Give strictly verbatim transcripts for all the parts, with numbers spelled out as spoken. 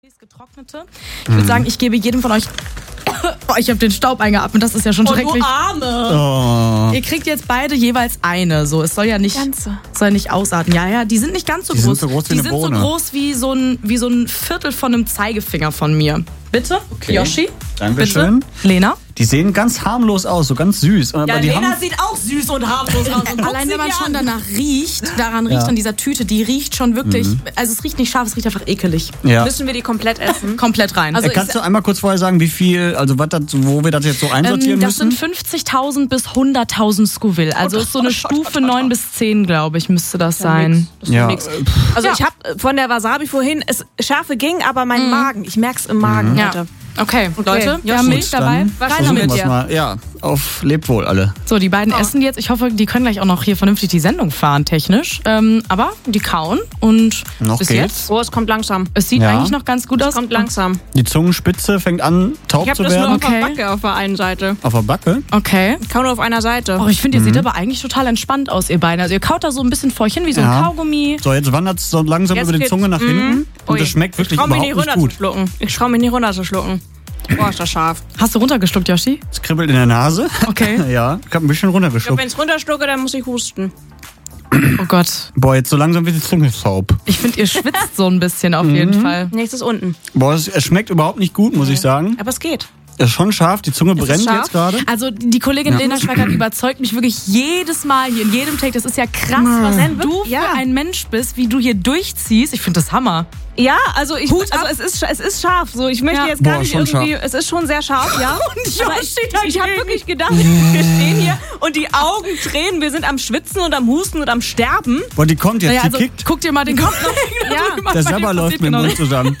Getrocknete. Ich würde sagen, ich gebe jedem von euch... Oh, ich habe den Staub eingeatmet, das ist ja schon oh, schrecklich. Du Arme. Oh. Ihr kriegt jetzt beide jeweils eine. So, es soll ja nicht, Ganze. soll nicht ausarten. Ja, ja, die sind nicht ganz so die groß. Sind so groß wie die eine sind Bohne. so groß wie so, ein, wie so ein Viertel von einem Zeigefinger von mir. Bitte, Okay. Yoshi. Dankeschön. Bitte, Lena. Die sehen ganz harmlos aus, so ganz süß. Aber Ja, die Lena haben sieht auch süß und harmlos aus. Und Allein wenn man schon an. danach riecht, daran riecht Ja. an dieser Tüte, die riecht schon wirklich, also es riecht nicht scharf, es riecht einfach ekelig. ja. Müssen wir die komplett essen? Komplett rein. Also Äh, Kannst du einmal kurz vorher sagen, wie viel, also was das, wo wir das jetzt so einsortieren Ähm, das müssen? sind fünfzigtausend bis hunderttausend Scoville. Also ist so eine Stufe neun bis zehn, glaube ich, müsste das sein. Das ist Ja, nix. äh, Also Ja. ich habe von der Wasabi vorhin, es Schärfe ging, aber mein Magen, ich merk's im Magen. Ja. Leute. Okay, Leute, wir Yoshi. haben Milch Gut, dabei. dann Was Rein versuchen damit. wir's dir. mal. Ja, auf Lebwohl alle. So, die beiden essen jetzt. Ich hoffe, die können gleich auch noch hier vernünftig die Sendung fahren, technisch. Ähm, aber die kauen und Noch bis geht's. jetzt, Oh, es kommt langsam. es sieht Ja. eigentlich noch ganz gut Es aus. kommt langsam. Die Zungenspitze fängt an, taub Ich habe zu das nur werden. auf Okay. der Backe auf der einen Seite. Auf der Backe. Okay. Ich kau nur auf einer Seite. Oh, ich finde, ihr seht aber eigentlich total entspannt aus, ihr beiden. Also ihr kaut da so ein bisschen vor euch hin, wie so ein Ja. Kaugummi. So, jetzt wandert es so langsam Jetzt über die geht's. Zunge nach hinten. Und Ui. das schmeckt wirklich ich trau mich überhaupt nicht nicht runter gut. zu schlucken. Ich trau mich nicht runter zu schlucken. Boah, ist das scharf. Hast du runtergeschluckt, Yoshi? Es kribbelt in der Nase. Okay. Ja, ich habe ein bisschen Ich glaube, runtergeschluckt. wenn ich runterschlucke, dann muss ich husten. Oh Gott. Boah, jetzt so langsam wird die Zunge taub. Ich finde, ihr schwitzt so ein bisschen auf jeden Fall. Nächstes unten. Boah, es, es schmeckt überhaupt nicht gut, muss ich sagen. Aber es geht. Es ist schon scharf, die Zunge es brennt scharf? jetzt gerade. Also die Kollegin Ja. Lena Schweigert überzeugt mich wirklich jedes Mal hier in jedem Take. Das ist ja krass, was du für Ja. ein Mensch bist, wie du hier durchziehst. Ich finde das Hammer. Ja, also ich Hut also ab. es ist es ist scharf. So, ich möchte Ja. jetzt gar Boah, nicht schon irgendwie. Es ist schon sehr scharf, ja. Und Aber Yoshi ich ich habe wirklich gedacht, wir stehen hier und die Augen tränen. Wir sind am Schwitzen und am Husten und am Sterben. Boah, die kommt jetzt, Naja, die also kickt. guck dir mal den Kopf Ja. Der Sabber läuft mir im Mund zusammen.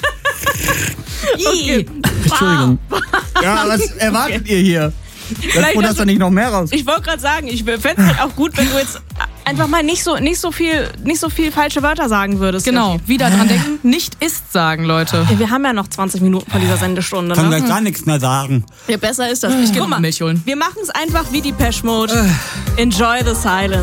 Okay. Entschuldigung. Ja, was erwartet ihr hier? Das Vielleicht Brot hast hast du- du nicht noch mehr raus. Ich wollte gerade sagen, ich fände es halt auch gut, wenn du jetzt einfach mal nicht so nicht so viel nicht so viel falsche Wörter sagen würdest. Genau, wieder dran denken, nicht ist sagen, Leute. Ja, wir haben ja noch zwanzig Minuten von dieser Sendestunde. Kann Ne? gleich gar nichts mehr sagen. Ja, besser ist das. Ich Guck mal, Milch holen. Wir machen es einfach wie die Pesh Mode. Enjoy the silence.